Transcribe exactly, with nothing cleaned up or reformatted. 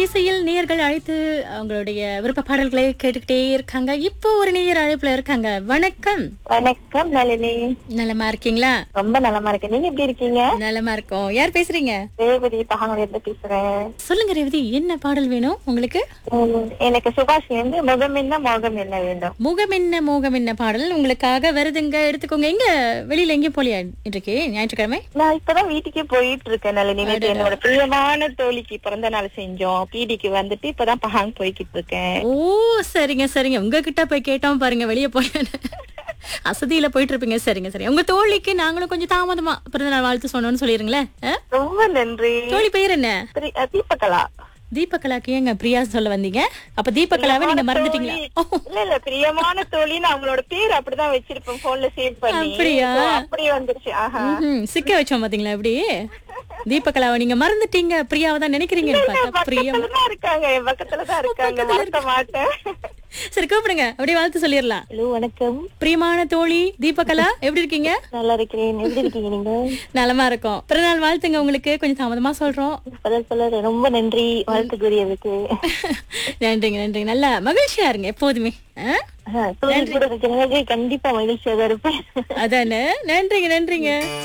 இசையில் நேயர்கள் அழைத்து அவங்களுடைய விருப்ப பாடல்களை கேட்டுக்கிட்டே இருக்காங்க. இப்போ ஒரு நேயர் அழைப்புல இருக்காங்க. வணக்கம். வணக்கம் நளினி. நலமா இருக்கீங்களா? ரொம்ப நலமா இருக்கேன். நீங்க எப்படி இருக்கீங்க? நலமா இருக்கோம். யார் பேசுறீங்க? ரேவதி பகங்கல இருந்து பேசுறேன். சொல்லுங்க ரேவதி, என்ன பாடல் வேணும் உங்களுக்கு? உம், எனக்கு சுபாஷ் இருந்து முகம் என்ன மோகம் என்ன வேண்டும். முகம் என்ன மோகம் என்ன பாடல் உங்களுக்காக வருதுங்க. எடுத்துக்கோங்க. எங்க வெளியில எங்கேயும் போலியா இன்றைக்கு ஞாயிற்றுக்கிழமை? நான் இப்பதான் வீட்டுக்கே போயிட்டு இருக்கேன் நளினி. நேத்து என்னோட பிரியமான தோழிக்கு பிறந்த நாள் செஞ்சோம். பீடிக்கு வந்துட்டு இப்பதான் பகாங் போய்கிட்டு இருக்கேன். ஓ சரிங்க சரிங்க. உங்ககிட்ட போய் கேட்டோம் பாருங்க, வெளியே போய் அசதியில போயிட்டு இருப்பீங்க. சரிங்க சரி. உங்க தோழிக்கு நாங்களும் கொஞ்சம் தாமதமா பிறந்த நாள் வாழ்த்து சொன்னோம்னு சொல்லிருங்களேன். ஆ? ரொம்ப நன்றி. தோழி பெயர் என்ன? திரி- அஹ், தீபகலா. தீபகலாக்கு ஏங்க பிரியா சொல்ல வந்தீங்க? அப்ப தீபகலாவை நீங்க மறந்துட்டீங்களா? தோழி- இல்ல இல்ல பிரியமான தோழின்னு அவங்களோட பேர் அப்படிதான் வச்சிருப்பேன் போன்ல சேவ் பண்ணி. அப்படியா? So, அப்படியே வந்துருச்சு. ஆஹா. ம்ஹும். சிக்க வச்சோம் பாத்தீங்களா எப்படி? தீபகலாவை நீங்க மறந்துட்டீங்க, பிரியாவை தான் நினைக்கிறீங்கன்னு பார்த்தா பிரியா. பக்கத்துலதான் இருக்காங்க, என் பக்கத்துலதான் இருக்காங்க. மறக்க மாட்டேன். சரி கூப்பிடுங்க, அப்படியே வாழ்த்து சொல்லிடலாம். ஹலோ வணக்கம். பிரியமான தோழி தீபகலா, எப்படி இருக்கீங்க? நல்லா இருக்கிறேன். எப்படி இருக்கீங்க நீங்க? நலமா இருக்கோம். பிறநாள் வாழ்த்துங்க உங்களுக்கு. கொஞ்சம் தாமதமா சொல்றோம். பதில் சொல்ல ரொம்ப நன்றி. வாழ்த்துக்குரியதுக்கு. நன்றிங்க நன்றிங்க. நல்லா மகிழ்ச்சியா இருங்க எப்போதுமே. ஆ? ஆஹ், தோழி கூட இருக்கிறவங்க கண்டிப்பா மகிழ்ச்சியாக இருப்பேன். அதானே. நன்றிங்க நன்றிங்க.